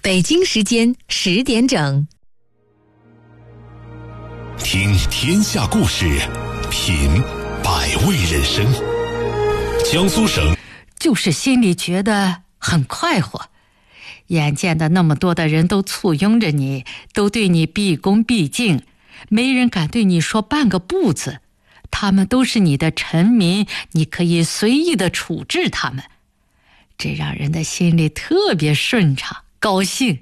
北京时间10点整。 听天下故事，品百味人生。江苏省就是心里觉得很快活，眼见的那么多的人都簇拥着你，都对你毕恭毕敬，没人敢对你说半个不字，他们都是你的臣民，你可以随意的处置他们，这让人的心里特别顺畅高兴。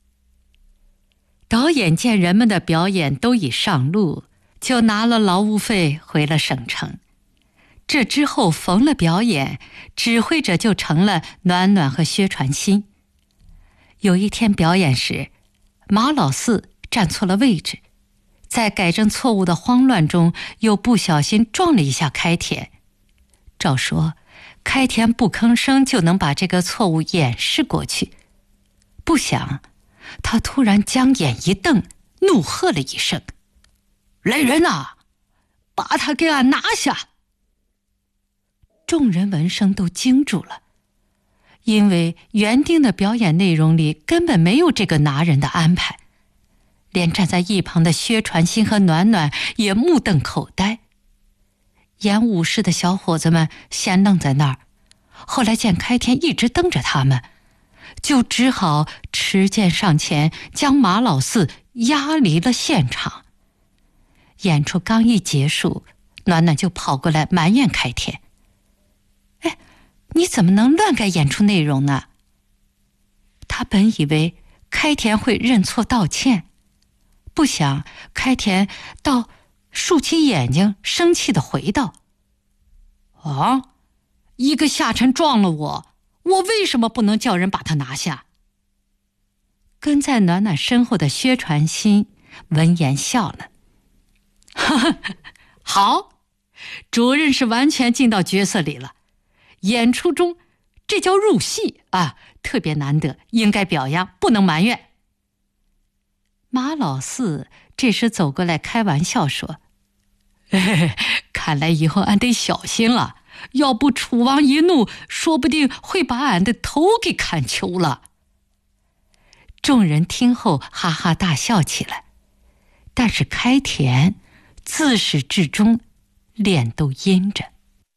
导演见人们的表演都已上路，就拿了劳务费回了省城。这之后逢了表演，指挥者就成了暖暖和薛传新。有一天表演时，马老四站错了位置，在改正错误的慌乱中又不小心撞了一下开田。照说开田不吭声就能把这个错误掩饰过去，不想他突然将眼一瞪，怒喝了一声：“来人呐，把他给俺拿下！”众人闻声都惊住了，因为原定的表演内容里根本没有这个拿人的安排，连站在一旁的薛传新和暖暖也目瞪口呆。演武士的小伙子们先愣在那儿，后来见开田一直瞪着他们，就只好持剑上前将马老四押离了现场。演出刚一结束，暖暖就跑过来埋怨开田：“哎，你怎么能乱改演出内容呢？”他本以为开田会认错道歉，不想开田倒竖起眼睛生气地回道：“啊，一个下臣撞了我，我为什么不能叫人把他拿下？”跟在暖暖身后的薛传新闻言笑了：“哈哈，好，主任是完全进到角色里了，演出中这叫入戏啊，特别难得，应该表扬，不能埋怨。”马老四这时走过来开玩笑说：“看来以后俺得小心了，要不楚王一怒，说不定会把俺的头给砍球了。”众人听后哈哈大笑起来，但是开田自始至终脸都阴着。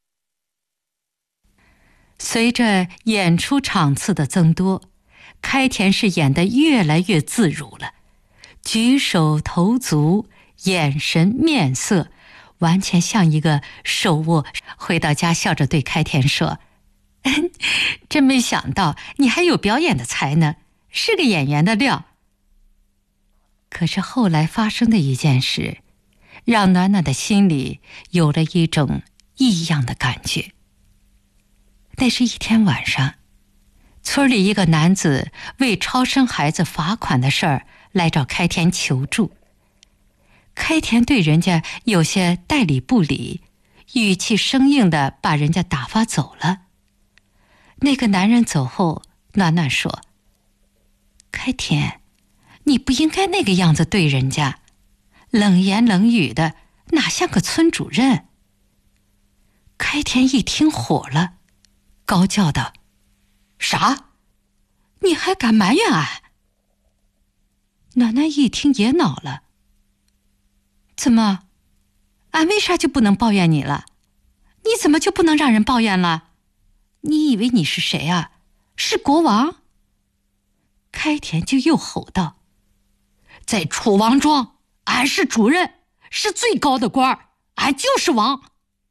随着演出场次的增多，开田是演得越来越自如了，举手投足、眼神面色完全像一个手握。回到家笑着对开田说：“真没想到你还有表演的才能，是个演员的料。”可是后来发生的一件事让暖暖的心里有了一种异样的感觉。那是一天晚上，村里一个男子为超生孩子罚款的事儿来找开田求助。开田对人家有些代理不理，语气生硬地把人家打发走了。那个男人走后，暖暖说：“开田，你不应该那个样子对人家，冷言冷语的，哪像个村主任。”开田一听火了，高叫道：“啥？你还敢埋怨俺？”暖暖一听也恼了：“怎么，俺为啥就不能抱怨你了？你怎么就不能让人抱怨了？你以为你是谁啊？是国王？”开田就又吼道：“在楚王庄，俺是主任，是最高的官儿，俺就是王。”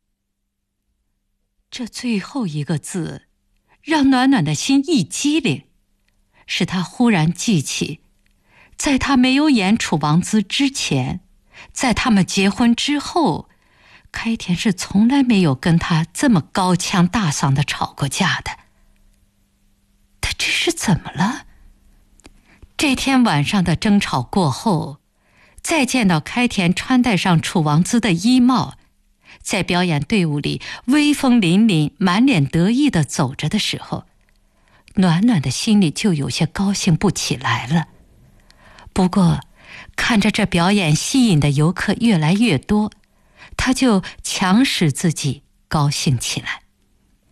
这最后一个字让暖暖的心一激灵，使他忽然记起，在他没有演楚王姿之前，在他们结婚之后，开田是从来没有跟他这么高腔大嗓的吵过架的。他这是怎么了？这天晚上的争吵过后，再见到开田穿戴上楚王姿的衣帽，在表演队伍里威风凛凛、满脸得意地走着的时候，暖暖的心里就有些高兴不起来了。不过看着这表演吸引的游客越来越多，他就强使自己高兴起来。